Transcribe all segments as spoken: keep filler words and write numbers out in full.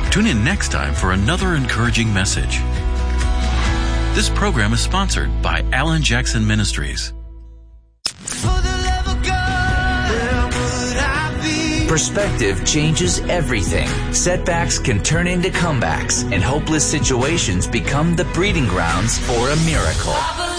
Tune in next time for another encouraging message. This program is sponsored by Alan Jackson Ministries. Perspective changes everything. Setbacks can turn into comebacks, and hopeless situations become the breeding grounds for a miracle.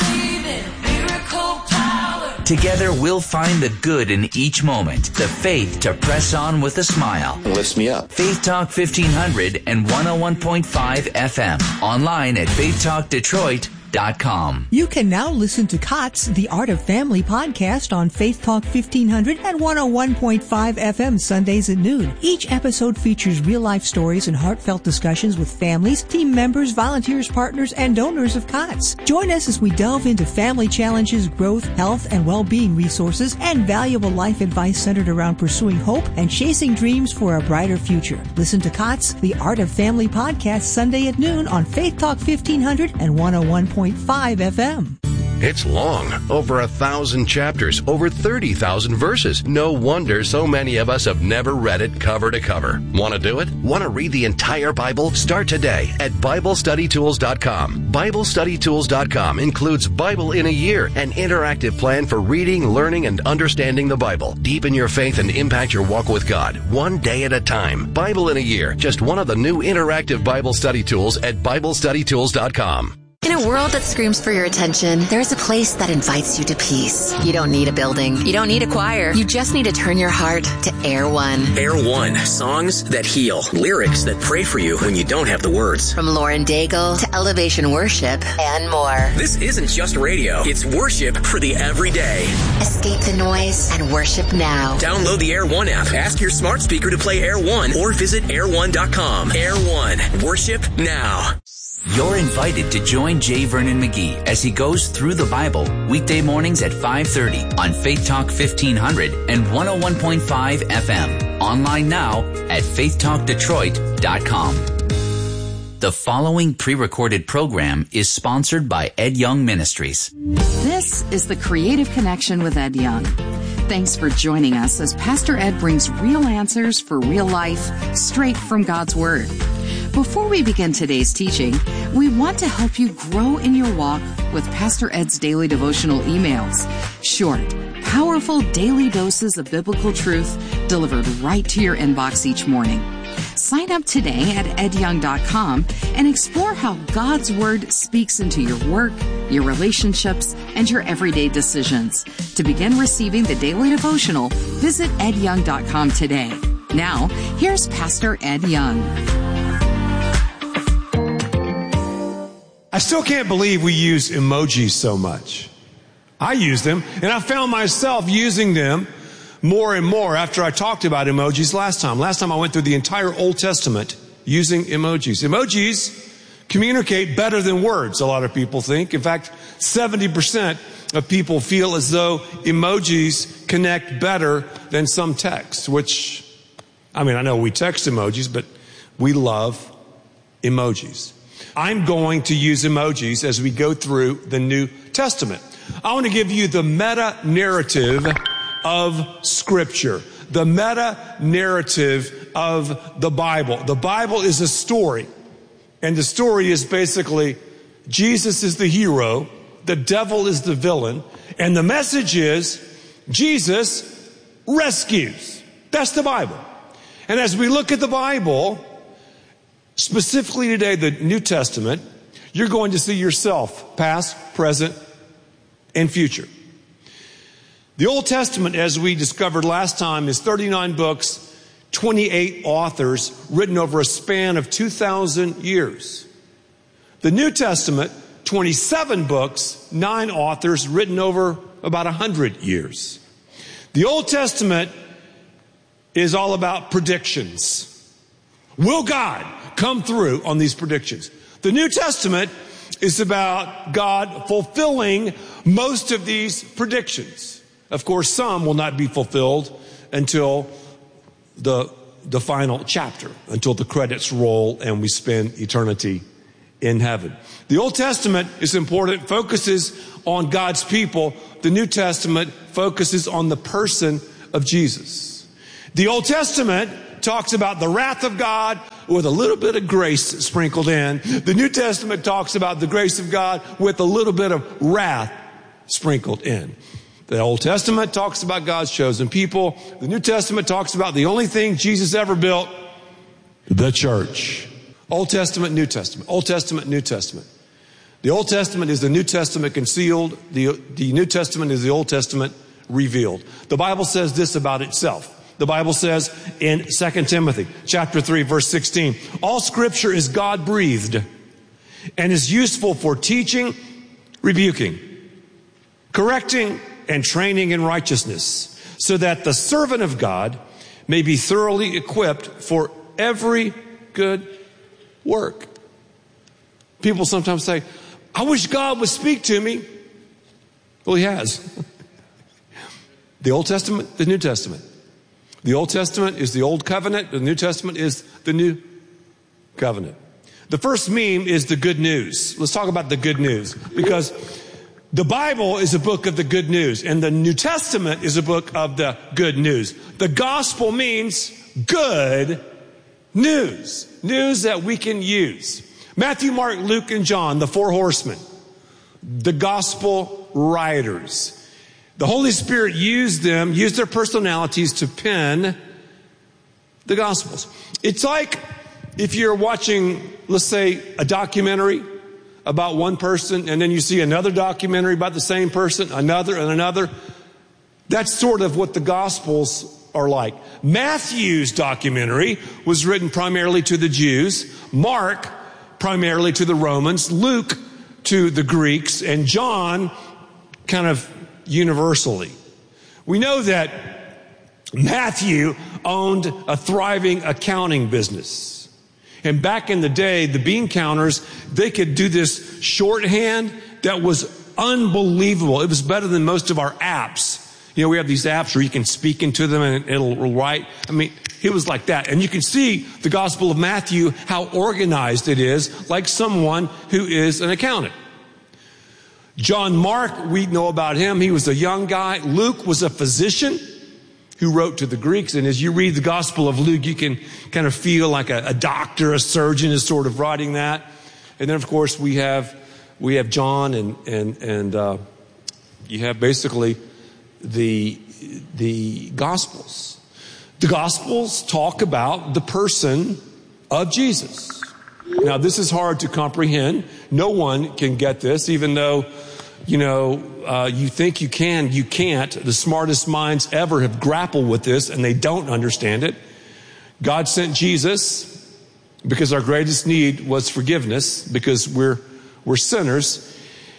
Together, we'll find the good in each moment, the faith to press on with a smile. It lifts me up. Faith Talk fifteen hundred and one oh one point five F M. Online at faith talk detroit dot com. You can now listen to COTS, The Art of Family podcast on Faith Talk fifteen hundred and one oh one point five F M Sundays at noon. Each episode features real-life stories and heartfelt discussions with families, team members, volunteers, partners, and donors of COTS. Join us as we delve into family challenges, growth, health, and well-being resources, and valuable life advice centered around pursuing hope and chasing dreams for a brighter future. Listen to COTS, The Art of Family podcast Sunday at noon on Faith Talk fifteen hundred and one oh one point five F M. It's long, over a thousand chapters, over thirty thousand verses. No wonder so many of us have never read it cover to cover. Want to do it? Want to read the entire Bible? Start today at Bible Study Tools dot com. Bible Study Tools dot com includes Bible in a Year, an interactive plan for reading, learning, and understanding the Bible. Deepen your faith and impact your walk with God, one day at a time. Bible in a Year, just one of the new interactive Bible study tools at Bible Study Tools dot com. In a world that screams for your attention, there's a place that invites you to peace. You don't need a building. You don't need a choir. You just need to turn your heart to Air One. Air One. Songs that heal. Lyrics that pray for you when you don't have the words. From Lauren Daigle to Elevation Worship and more. This isn't just radio. It's worship for the everyday. Escape the noise and worship now. Download the Air One app. Ask your smart speaker to play Air One or visit air one dot com. Air One. Worship now. You're invited to join J. Vernon McGee as he goes through the Bible weekday mornings at five thirty on Faith Talk fifteen hundred and one oh one point five F M. Online now at faith talk detroit dot com. The following pre-recorded program is sponsored by Ed Young Ministries. This is The Creative Connection with Ed Young. Thanks for joining us as Pastor Ed brings real answers for real life straight from God's Word. Before we begin today's teaching, we want to help you grow in your walk with Pastor Ed's daily devotional emails. Short, powerful daily doses of biblical truth delivered right to your inbox each morning. Sign up today at ed young dot com and explore how God's Word speaks into your work, your relationships, and your everyday decisions. To begin receiving the daily devotional, visit ed young dot com today. Now, here's Pastor Ed Young. I still can't believe we use emojis so much. I use them, and I found myself using them more and more after I talked about emojis last time. Last time I went through the entire Old Testament using emojis. Emojis communicate better than words, a lot of people think. In fact, seventy percent of people feel as though emojis connect better than some text, which, I mean, I know we text emojis, but we love emojis. I'm going to use emojis as we go through the New Testament. I want to give you the meta-narrative of Scripture, the meta-narrative of the Bible. The Bible is a story, and the story is basically Jesus is the hero, the devil is the villain, and the message is Jesus rescues. That's the Bible. And as we look at the Bible, specifically today, the New Testament, you're going to see yourself, past, present, and future. The Old Testament, as we discovered last time, is thirty-nine books, twenty-eight authors, written over a span of two thousand years. The New Testament, twenty-seven books, nine authors, written over about one hundred years. The Old Testament is all about predictions. Will God come through on these predictions? The New Testament is about God fulfilling most of these predictions. Of course, some will not be fulfilled until the, the final chapter, until the credits roll and we spend eternity in heaven. The Old Testament is important, focuses on God's people. The New Testament focuses on the person of Jesus. The Old Testament talks about the wrath of God with a little bit of grace sprinkled in. The New Testament talks about the grace of God with a little bit of wrath sprinkled in. The Old Testament talks about God's chosen people. The New Testament talks about the only thing Jesus ever built, the church. Old Testament, New Testament. Old Testament, New Testament. The Old Testament is the New Testament concealed. The, the New Testament is the Old Testament revealed. The Bible says this about itself. The Bible says in Second Timothy chapter three, verse sixteen, all scripture is God-breathed and is useful for teaching, rebuking, correcting, and training in righteousness, so that the servant of God may be thoroughly equipped for every good work. People sometimes say, I wish God would speak to me. Well, he has. The Old Testament, the New Testament. The Old Testament is the Old Covenant. The New Testament is the New Covenant. The first meme is the good news. Let's talk about the good news, because the Bible is a book of the good news, and the New Testament is a book of the good news. The gospel means good news. News that we can use. Matthew, Mark, Luke, and John, the four horsemen, the gospel writers. The Holy Spirit used them, used their personalities to pen the Gospels. It's like if you're watching, let's say, a documentary about one person, and then you see another documentary about the same person, another and another. That's sort of what the Gospels are like. Matthew's documentary was written primarily to the Jews. Mark, primarily to the Romans. Luke, to the Greeks. And John, kind of universally. We know that Matthew owned a thriving accounting business. And back in the day, the bean counters, they could do this shorthand that was unbelievable. It was better than most of our apps. You know, we have these apps where you can speak into them and it'll write. I mean, it was like that. And you can see the Gospel of Matthew, how organized it is, like someone who is an accountant. John Mark, we know about him. He was a young guy. Luke was a physician who wrote to the Greeks. And as you read the Gospel of Luke, you can kind of feel like a, a doctor, a surgeon is sort of writing that. And then, of course, we have we have John, and and and uh, you have basically the the Gospels. The Gospels talk about the person of Jesus. Now, this is hard to comprehend. No one can get this, even though, you know, uh, you think you can, you can't. The smartest minds ever have grappled with this, and they don't understand it. God sent Jesus because our greatest need was forgiveness, because we're we're sinners.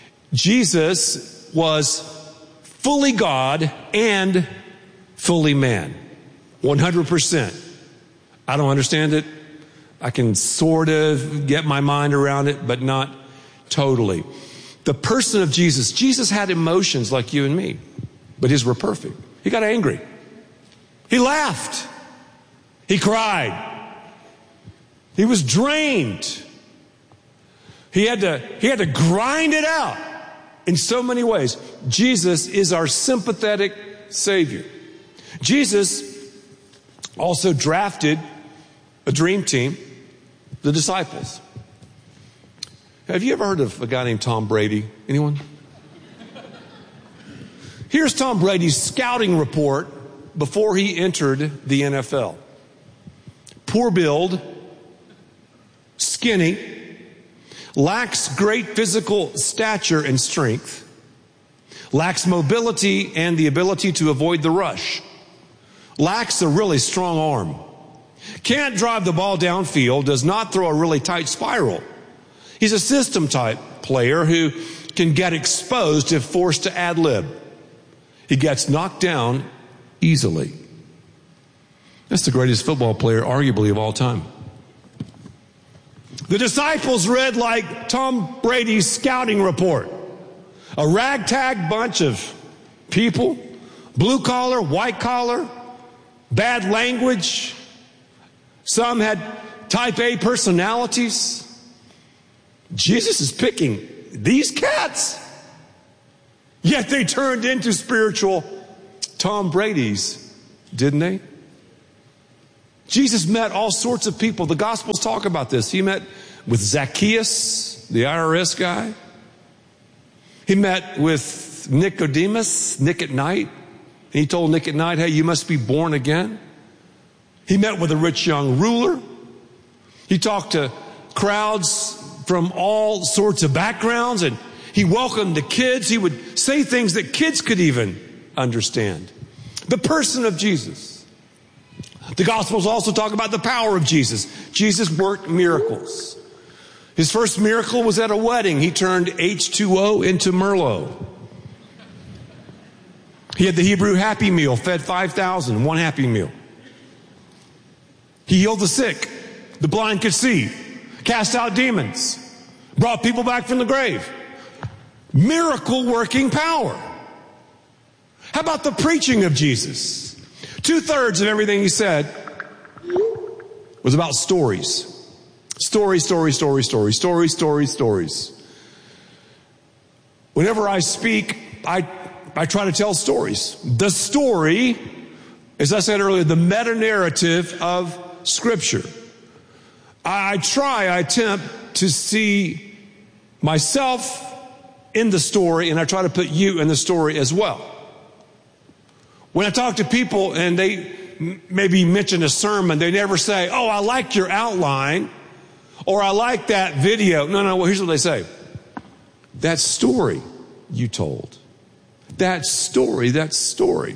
Jesus was fully God and fully man, one hundred percent. I don't understand it. I can sort of get my mind around it, but not totally. The person of Jesus, Jesus had emotions like you and me, but his were perfect. He got angry. He laughed. He cried. He was drained. He had to, he had to grind it out in so many ways. Jesus is our sympathetic Savior. Jesus also drafted a dream team, the disciples. Have you ever heard of a guy named Tom Brady? Anyone? Here's Tom Brady's scouting report before he entered the N F L. Poor build, skinny, lacks great physical stature and strength, lacks mobility and the ability to avoid the rush, lacks a really strong arm, can't drive the ball downfield, does not throw a really tight spiral. He's a system type player who can get exposed if forced to ad lib. He gets knocked down easily. That's the greatest football player, arguably, of all time. The disciples read like Tom Brady's scouting report. A ragtag bunch of people, blue collar, white collar, bad language. Some had type A personalities. Jesus is picking these cats. Yet they turned into spiritual Tom Brady's, didn't they? Jesus met all sorts of people. The Gospels talk about this. He met with Zacchaeus, the I R S guy. He met with Nicodemus, Nick at night. And he told Nick at night, hey, you must be born again. He met with a rich young ruler. He talked to crowds from all sorts of backgrounds, and he welcomed the kids. He would say things that kids could even understand. The person of Jesus. The Gospels also talk about the power of Jesus. Jesus worked miracles. His first miracle was at a wedding. He turned H two O into Merlot. He had the Hebrew Happy Meal, fed five thousand, one Happy Meal. He healed the sick. The blind could see. Cast out demons. Brought people back from the grave. Miracle working power. How about the preaching of Jesus? Two-thirds of everything he said was about stories. Stories, stories, stories, stories, stories, stories, stories. Whenever I speak, I, I try to tell stories. The story, as I said earlier, the meta-narrative of Scripture. I, I try, I attempt to see myself in the story, and I try to put you in the story as well. When I talk to people and they maybe mention a sermon, they never say, oh, I like your outline, or I like that video. No, no, well, here's what they say. That story you told. That story, that story.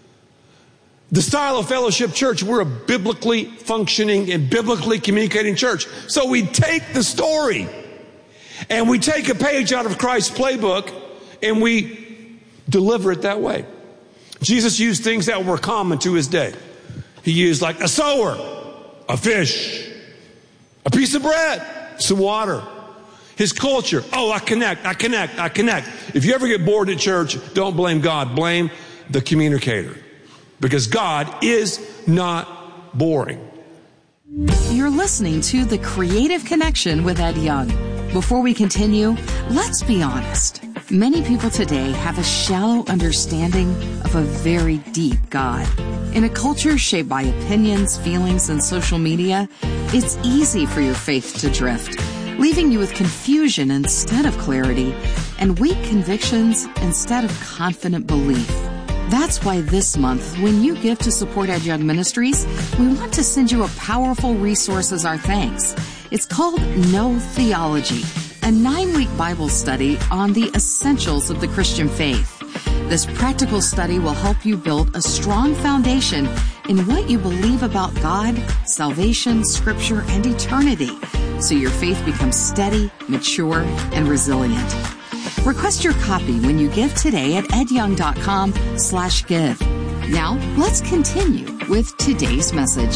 The style of Fellowship Church, we're a biblically functioning and biblically communicating church. So we take the story and we take a page out of Christ's playbook and we deliver it that way. Jesus used things that were common to his day. He used like a sower, a fish, a piece of bread, some water. His culture. Oh, I connect, I connect, I connect. If you ever get bored at church, don't blame God. Blame the communicator. Because God is not boring. You're listening to The Creative Connection with Ed Young. Before we continue, let's be honest. Many people today have a shallow understanding of a very deep God. In a culture shaped by opinions, feelings, and social media, it's easy for your faith to drift, leaving you with confusion instead of clarity and weak convictions instead of confident belief. That's why this month, when you give to support Ed Young Ministries, we want to send you a powerful resource as our thanks. It's called Know Theology, a nine-week Bible study on the essentials of the Christian faith. This practical study will help you build a strong foundation in what you believe about God, salvation, Scripture, and eternity, so your faith becomes steady, mature, and resilient. Request your copy when you give today at edyoung.com slash give. Now, let's continue with today's message.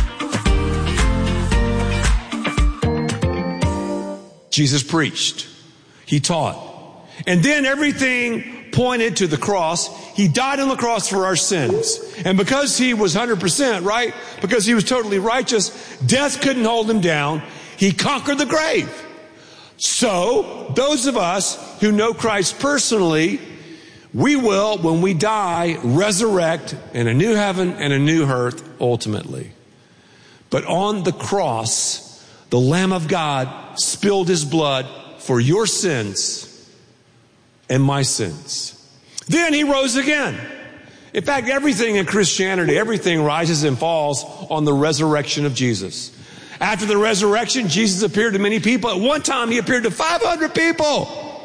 Jesus preached. He taught. And then everything pointed to the cross. He died on the cross for our sins. And because he was one hundred percent, right? Because he was totally righteous, death couldn't hold him down. He conquered the grave. So, those of us who know Christ personally, we will, when we die, resurrect in a new heaven and a new earth ultimately. But on the cross, the Lamb of God spilled his blood for your sins and my sins. Then he rose again. In fact, everything in Christianity, everything rises and falls on the resurrection of Jesus. After the resurrection, Jesus appeared to many people. At one time, he appeared to five hundred people.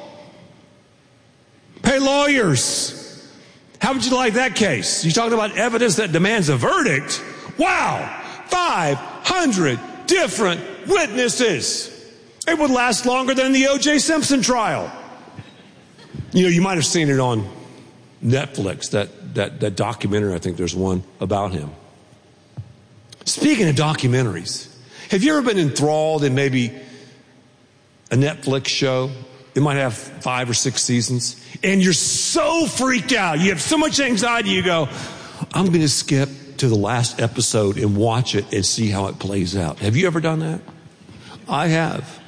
Hey, lawyers, how would you like that case? You talking about evidence that demands a verdict? Wow, five hundred different witnesses. It would last longer than the O J Simpson trial. You know, you might have seen it on Netflix, that, that, that documentary. I think there's one about him. Speaking of documentaries, have you ever been enthralled in maybe a Netflix show? It might have five or six seasons. And you're so freaked out. You have so much anxiety. You go, I'm going to skip to the last episode and watch it and see how it plays out. Have you ever done that? I have.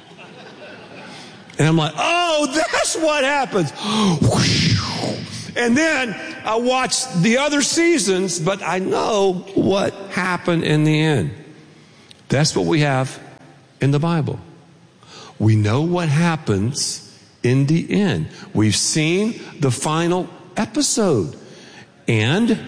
And I'm like, oh, that's what happens. And then I watched the other seasons, but I know what happened in the end. That's what we have in the Bible. We know what happens in the end. We've seen the final episode. And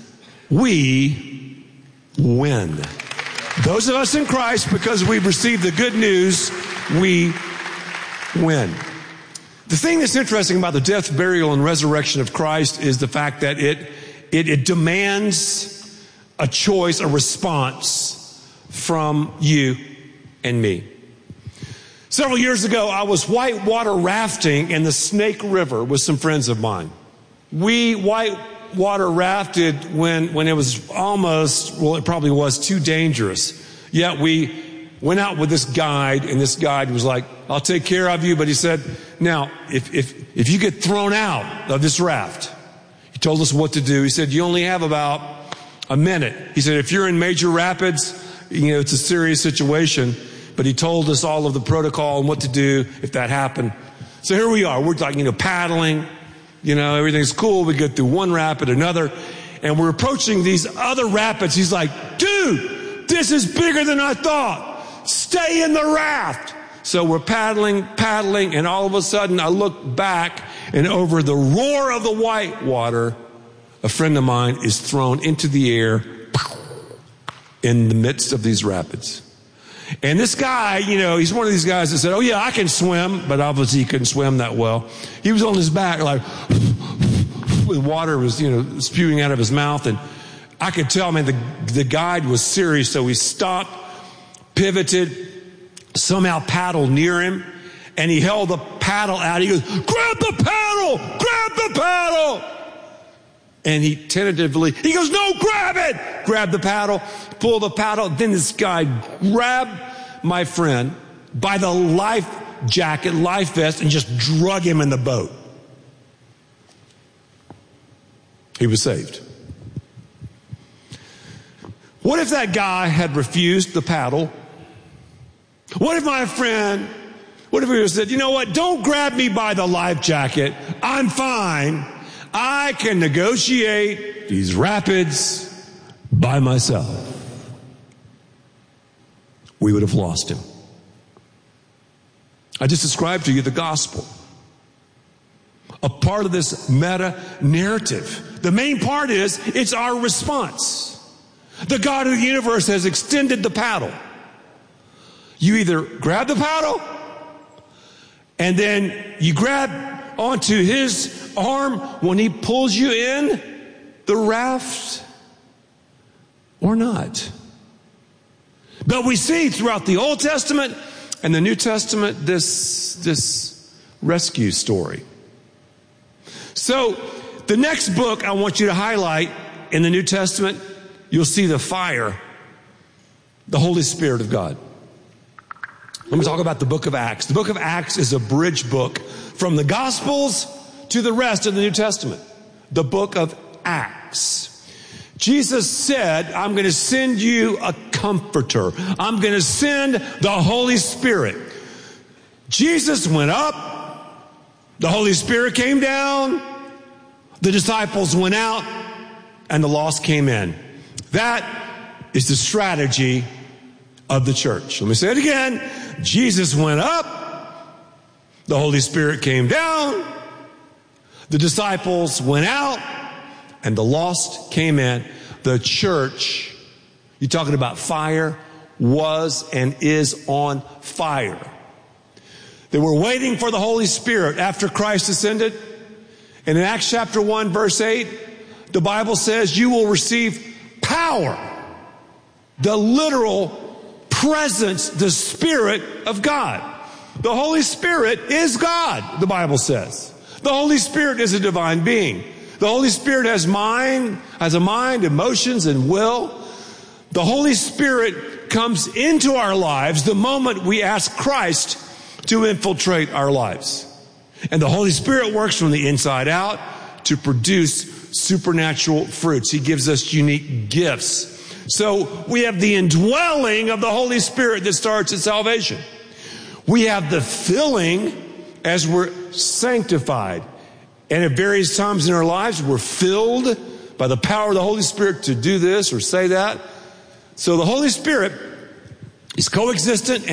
we win. Those of us in Christ, because we've received the good news, we win. The thing that's interesting about the death, burial, and resurrection of Christ is the fact that it, it, it demands a choice, a response from you and me. Several years ago, I was whitewater rafting in the Snake River with some friends of mine. We whitewater rafted when, when it was almost, well, it probably was too dangerous. Yet we went out with this guide, and this guide was like, I'll take care of you. But he said, now, if, if, if you get thrown out of this raft, he told us what to do. He said, you only have about a minute. He said, if you're in major rapids, you know, it's a serious situation. But he told us all of the protocol and what to do if that happened. So here we are. We're like, you know, paddling. You know, everything's cool. We get through one rapid, another. And we're approaching these other rapids. He's like, dude, this is bigger than I thought. Stay in the raft. So we're paddling, paddling. And all of a sudden I look back, and over the roar of the white water, a friend of mine is thrown into the air in the midst of these rapids. And this guy, you know, he's one of these guys that said, oh yeah, I can swim, but obviously he couldn't swim that well. He was on his back, like, with water was, you know, spewing out of his mouth. And I could tell, man, the, the guide was serious. So he stopped, pivoted, somehow paddled near him, and he held the paddle out. He goes, grab the paddle, grab the paddle. And he tentatively, he goes, no, grab it. Grab the paddle, pull the paddle. Then this guy grabbed my friend by the life jacket, life vest, and just drug him in the boat. He was saved. What if that guy had refused the paddle? What if my friend, what if he would said, you know what, don't grab me by the life jacket. I'm fine. I can negotiate these rapids by myself. We would have lost him. I just described to you the gospel. A part of this meta narrative. The main part is it's our response. The God of the universe has extended the paddle. You either grab the paddle and then you grab onto his arm when he pulls you in the raft, or not. But we see throughout the Old Testament and the New Testament this, this rescue story. So the next book I want you to highlight in the New Testament, you'll see the fire, the Holy Spirit of God. Let me talk about the book of Acts. The book of Acts is a bridge book from the Gospels to the rest of the New Testament. The book of Acts. Jesus said, I'm going to send you a comforter. I'm going to send the Holy Spirit. Jesus went up. The Holy Spirit came down. The disciples went out. And the lost came in. That is the strategy of the church. Let me say it again. Jesus went up. The Holy Spirit came down. The disciples went out. And the lost came in. The church, you're talking about fire, was and is on fire. They were waiting for the Holy Spirit after Christ ascended. And in Acts chapter one, verse eight, the Bible says you will receive power. The literal presence, the Spirit of God. The Holy Spirit is God, the Bible says. The Holy Spirit is a divine being. The Holy Spirit has mind, has a mind, emotions, and will. The Holy Spirit comes into our lives the moment we ask Christ to infiltrate our lives. And the Holy Spirit works from the inside out to produce supernatural fruits. He gives us unique gifts. So we have the indwelling of the Holy Spirit that starts at salvation. We have the filling as we're sanctified. And at various times in our lives, we're filled by the power of the Holy Spirit to do this or say that. So the Holy Spirit is coexistent